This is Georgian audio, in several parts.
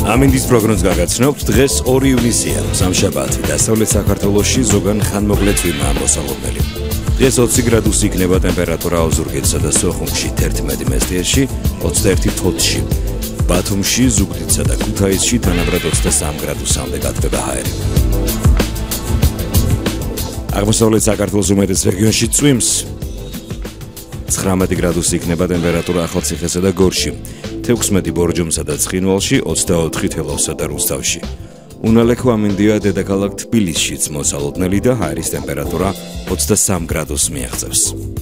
ამინდის პროგნოზს გაგაცნობთ. დღეს 2 ივნისია, სამშაბათი. დასავლეთ საქართველოში ზოგან ხანმოკლე წვიმაა მოსალოდნელი. დღეს 20 გრადუსი იქნება ტემპერატურა ოზურგეთსა და სოხუმში, 11 მესტიეში, 21 თოთში. ბათუმში, ზუგდიდსა და ქუთაისში თანაბრად 23 გრადუსამდე გათბება ჰაერი. აღმოსავლეთ საქართველოს უმეტეს რეგიონში წვიმს. 19 გრადუსი იქნება ტემპერატურა ახალციხესა და გორში, 16 ბორჯომსა და ცხინვალში, 24 თელავსა და რუსთავში. უნალექო ამინდია დედაქალაქ თბილისშიც მოსალოდნელი და ჰაერის ტემპერატურა 23 გრადუსს მიაღწევს.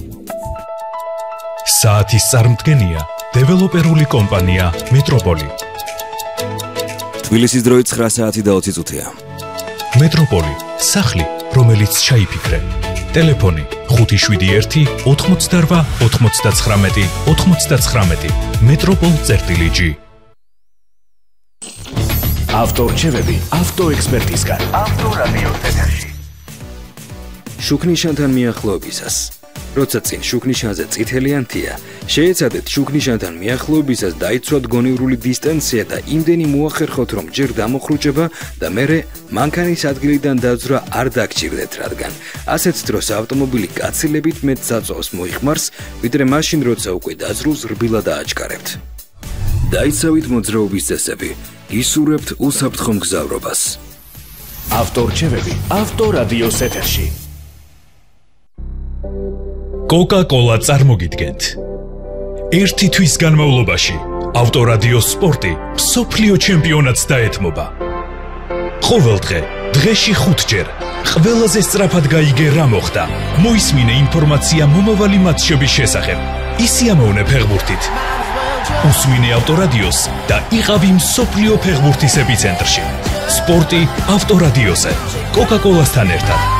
საათის წარმდგენია დეველოპერული კომპანია მეტროპოლი. თბილისის დროით 9 საათი და 20 წუთია. მეტროპოლი, სახლი, რომელიც ჩაიფიქრე. ტელეფონი 571 88 99 99. მეტროპოლ.gr. ავტორჩევები ავტოექსპერტისგან. ავტორადიო ეთერში. შუქნიშანთან მიახლოებისას. როცა წინ შუქნიშანზე წითელიანთია, შეეცადეთ შუქნიშანთან მიახლოებისას დაიცვათ გონივრული დისტანცია და იმდენი მოახერხოთ, რომ ჯერ დამოხრუჭება და მერე მანქანის ადგილიდან დაძვრა არ დაგჭირდეთ, რადგან ასეთ დროს ავტომობილი გაცილებით მეტ საწვავს მოიხმარს, ვიდრე მაშინ, როცა უკვე დაძრულს რბილად ააჩქარებთ. დაიცავით მოძრაობის წესები, ისურვებთ უსაფრთხო მგზავრობას. ავტორჩევები ავტორადიოს ეთერში. Coca-Cola წარმოგიდგენთ. ერთი თვის განმავლობაში ავტორადიო სპორტი მსოფლიო ჩემპიონატს დაეთმობა. ყოველდღე, დღეში 5-ჯერ, ყველაზე სწრაფად გაიგე რა მოხდა. მოისმინე ინფორმაცია მომავალი მატჩების შესახებ. ისიამოვნე ფეხბურთით. უსმინე ავტორადიოს და იყავი მსოფლიო ფეხბურთის ეპიცენტრში. სპორტი ავტორადიოზე. Coca-Cola-სთან ერთად.